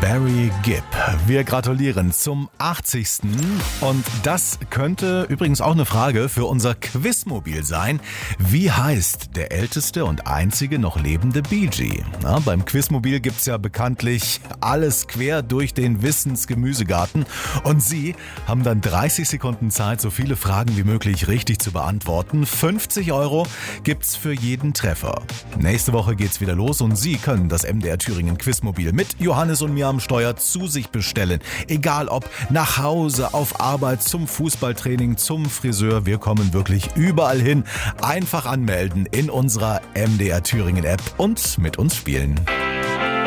Barry Gibb. Wir gratulieren zum 80. Und das könnte übrigens auch eine Frage für unser Quizmobil sein. Wie heißt der älteste und einzige noch lebende Bee Gee? Na, beim Quizmobil gibt's ja bekanntlich alles quer durch den Wissensgemüsegarten. Und Sie haben dann 30 Sekunden Zeit, so viele Fragen wie möglich richtig zu beantworten. 50 € gibt's für jeden Treffer. Nächste Woche geht's wieder los und Sie können das MDR Thüringen Quizmobil mit Johannes und mir am Steuer zu sich bestellen. Egal ob nach Hause, auf Arbeit, zum Fußballtraining, zum Friseur. Wir kommen wirklich überall hin. Einfach anmelden in unserer MDR Thüringen App und mit uns spielen.